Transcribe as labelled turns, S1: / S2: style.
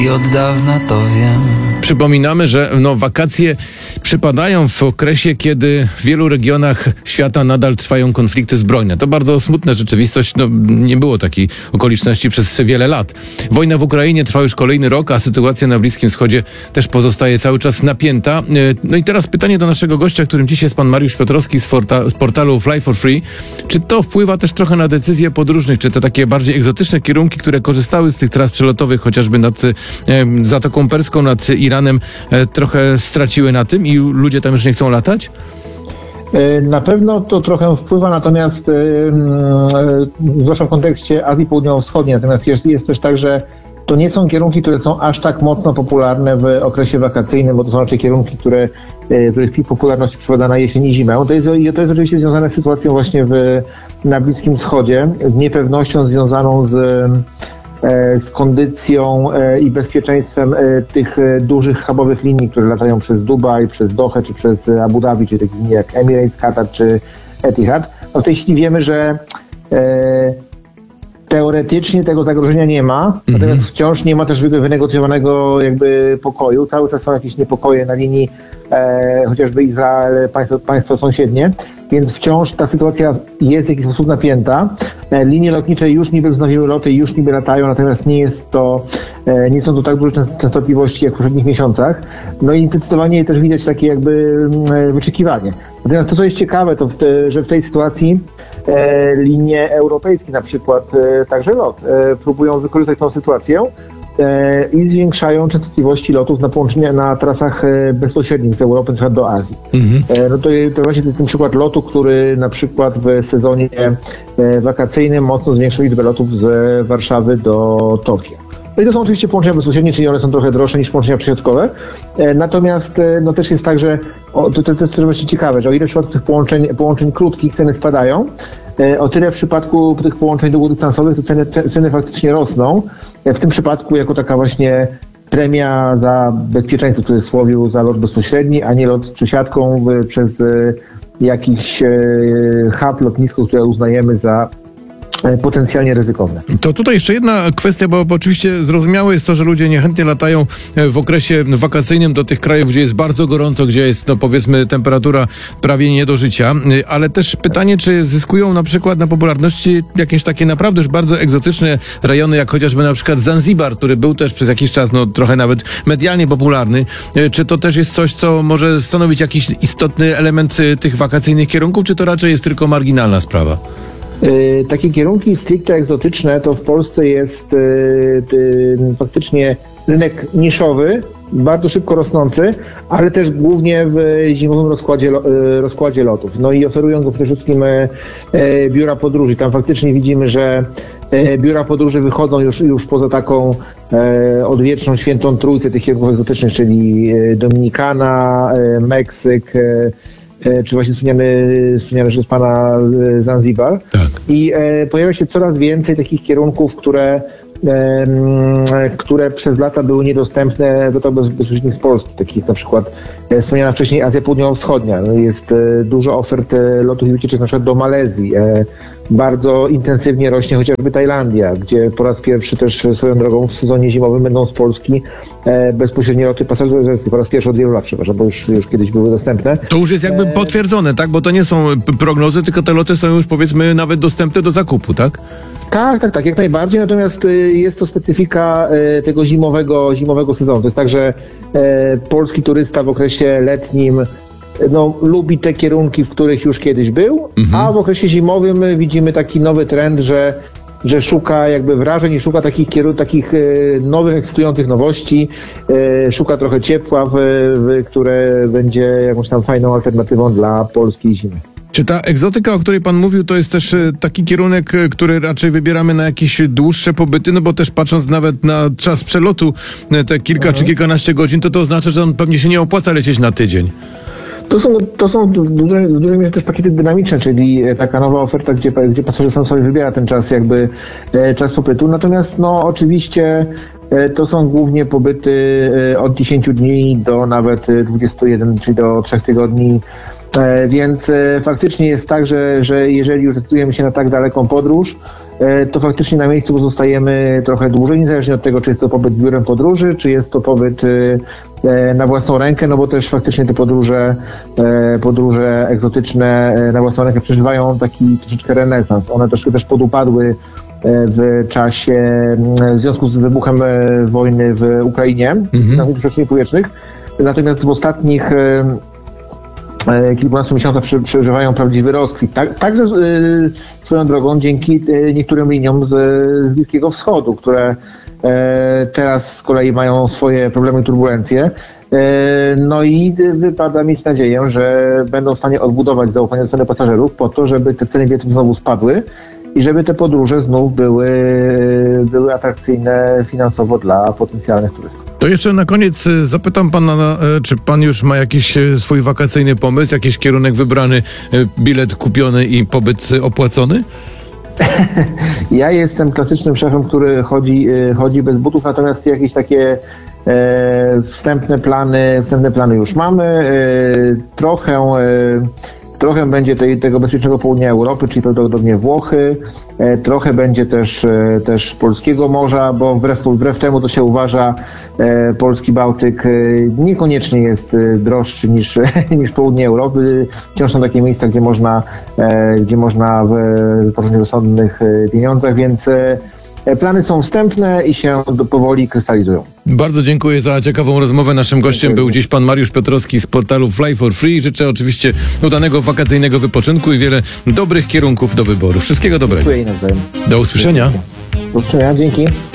S1: I od dawna to wiem.
S2: Przypominamy, że wakacje przypadają w okresie, kiedy w wielu regionach świata nadal trwają konflikty zbrojne. To bardzo smutna rzeczywistość. Nie było takiej okoliczności przez wiele lat. Wojna w Ukrainie trwa już kolejny rok, a sytuacja na Bliskim Wschodzie też pozostaje cały czas napięta. No i teraz pytanie do naszego gościa, którym dziś jest pan Mariusz Piotrowski z portalu Fly for Free. Czy to wpływa też trochę na decyzje podróżnych? Czy te takie bardziej egzotyczne kierunki, które korzystały z tych tras przelotowych, chociażby nad Zatoką Perską, nad Iranem, trochę straciły na tym i ludzie tam już nie chcą latać?
S3: Na pewno to trochę wpływa, natomiast zwłaszcza w kontekście Azji Południowo-Wschodniej, natomiast jest też tak, że to nie są kierunki, które są aż tak mocno popularne w okresie wakacyjnym, bo to są raczej kierunki, których pik popularności przypada na jesień i zimę. To jest oczywiście związane z sytuacją właśnie na Bliskim Wschodzie, z niepewnością związaną z kondycją i bezpieczeństwem tych dużych hubowych linii, które latają przez Dubaj, przez Dohę, czy przez Abu Dhabi, czy takich linii jak Emirates, Qatar, czy Etihad. No w tej chwili wiemy, że teoretycznie tego zagrożenia nie ma, natomiast wciąż nie ma też wynegocjowanego jakby pokoju. Cały czas są jakieś niepokoje na linii chociażby Izrael, państwo sąsiednie, więc wciąż ta sytuacja jest w jakiś sposób napięta. Linie lotnicze już niby wznowiły loty, już niby latają, natomiast nie są to tak duże częstotliwości jak w poprzednich miesiącach. No i zdecydowanie też widać takie jakby wyczekiwanie. Natomiast to, co jest ciekawe, to że w tej sytuacji linie europejskie na przykład, także LOT, próbują wykorzystać tą sytuację i zwiększają częstotliwości lotów na połączenia na trasach bezpośrednich z Europy, na przykład do Azji. No to właśnie ten przykład lotu, który na przykład w sezonie wakacyjnym mocno zwiększył liczbę lotów z Warszawy do Tokio. No i to są oczywiście połączenia bezpośrednie, czyli one są trochę droższe niż połączenia przysiadkowe. Natomiast też jest tak, że to też właśnie ciekawe, że o ile w przypadku tych połączeń krótkich ceny spadają, o tyle w przypadku tych połączeń długodystansowych to ceny faktycznie rosną. W tym przypadku jako taka właśnie premia za bezpieczeństwo, w cudzysłowie, za lot bezpośredni, a nie lot z przesiadką przez jakiś hub, lotnisko, które uznajemy za potencjalnie ryzykowne.
S2: To tutaj jeszcze jedna kwestia, bo oczywiście zrozumiałe jest to, że ludzie niechętnie latają w okresie wakacyjnym do tych krajów, gdzie jest bardzo gorąco, gdzie jest, powiedzmy, temperatura prawie nie do życia, ale też pytanie, czy zyskują na przykład na popularności jakieś takie naprawdę już bardzo egzotyczne rejony, jak chociażby na przykład Zanzibar, który był też przez jakiś czas, trochę nawet medialnie popularny. Czy to też jest coś, co może stanowić jakiś istotny element tych wakacyjnych kierunków, czy to raczej jest tylko marginalna sprawa?
S3: Takie kierunki stricte egzotyczne to w Polsce jest faktycznie rynek niszowy, bardzo szybko rosnący, ale też głównie w zimowym rozkładzie lotów. No i oferują go przede wszystkim biura podróży. Tam faktycznie widzimy, że biura podróży wychodzą już poza taką odwieczną świętą trójcę tych kierunków egzotycznych, czyli Dominikana, Meksyk, czy właśnie wspomniany przez pana Zanzibar. Tak. I pojawia się coraz więcej takich kierunków, które przez lata były niedostępne bezpośrednio z Polski. Takich na przykład wspomniana wcześniej Azja Południowo-Wschodnia. Jest dużo ofert lotów i wycieczek na przykład do Malezji. Bardzo intensywnie rośnie chociażby Tajlandia, gdzie po raz pierwszy też swoją drogą w sezonie zimowym będą z Polski bezpośrednie loty pasażerskie. Po raz pierwszy od wielu lat, przepraszam, bo już kiedyś były dostępne.
S2: To już jest jakby potwierdzone, tak? Bo to nie są prognozy, tylko te loty są już, powiedzmy, nawet dostępne do zakupu, tak?
S3: Tak, jak najbardziej, natomiast jest to specyfika tego zimowego sezonu. To jest tak, że polski turysta w okresie letnim lubi te kierunki, w których już kiedyś był, a w okresie zimowym widzimy taki nowy trend, że szuka jakby wrażeń i szuka takich nowych, ekscytujących nowości, szuka trochę ciepła, które będzie jakąś tam fajną alternatywą dla polskiej zimy.
S2: Czy ta egzotyka, o której pan mówił, to jest też taki kierunek, który raczej wybieramy na jakieś dłuższe pobyty, bo też patrząc nawet na czas przelotu, te kilka czy kilkanaście godzin, to oznacza, że on pewnie się nie opłaca lecieć na tydzień.
S3: To są w dużej mierze też pakiety dynamiczne, czyli taka nowa oferta, gdzie pasażer sam sobie wybiera ten czas, czas pobytu. Natomiast oczywiście to są głównie pobyty od 10 dni do nawet 21, czyli do 3 tygodni Więc faktycznie jest tak, że jeżeli już decydujemy się na tak daleką podróż, to faktycznie na miejscu pozostajemy trochę dłużej, niezależnie od tego, czy jest to pobyt z biurem podróży, czy jest to pobyt na własną rękę, no bo też faktycznie te podróże egzotyczne na własną rękę przeżywają taki troszeczkę renesans. One troszkę też podupadły w związku z wybuchem wojny w Ukrainie, na przestrzeni powietrznych. Natomiast w ostatnich kilkunastu miesiącach przeżywają prawdziwy rozkwit. Także swoją drogą dzięki niektórym liniom z Bliskiego Wschodu, które teraz z kolei mają swoje problemy i turbulencje. No i wypada mieć nadzieję, że będą w stanie odbudować zaufanie ze strony pasażerów po to, żeby te ceny biletów znowu spadły i żeby te podróże znów były atrakcyjne finansowo dla potencjalnych turystów.
S2: To jeszcze na koniec zapytam pana, czy pan już ma jakiś swój wakacyjny pomysł, jakiś kierunek wybrany, bilet kupiony i pobyt opłacony?
S3: Ja jestem klasycznym szefem, który chodzi bez butów, natomiast jakieś takie wstępne plany już mamy. Trochę będzie tego bezpiecznego południa Europy, czyli prawdopodobnie Włochy. Trochę będzie też polskiego morza, bo wbrew temu, co się uważa, polski Bałtyk niekoniecznie jest droższy niż południe Europy. Wciąż są takie miejsca, gdzie można wypożyczyć w rozsądnych pieniądzach, więc plany są wstępne i się powoli krystalizują.
S2: Bardzo dziękuję za ciekawą rozmowę. Naszym gościem był dziś pan Mariusz Piotrowski z portalu Fly for Free. Życzę oczywiście udanego wakacyjnego wypoczynku i wiele dobrych kierunków do wyboru. Wszystkiego dobrego.
S3: Dziękuję i nawzajem.
S2: Do usłyszenia.
S3: Do usłyszenia, dzięki.